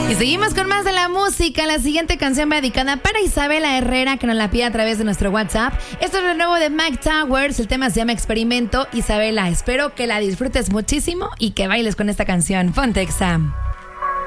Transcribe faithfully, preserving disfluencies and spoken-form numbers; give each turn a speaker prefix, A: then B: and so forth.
A: Y seguimos con más de la música. La siguiente canción va dedicada para Isabela Herrera, que nos la pide a través de nuestro WhatsApp. Esto es lo nuevo de Mike Towers. El tema se llama Experimento. Isabela, espero que la disfrutes muchísimo y que bailes con esta canción. Ponte Exa.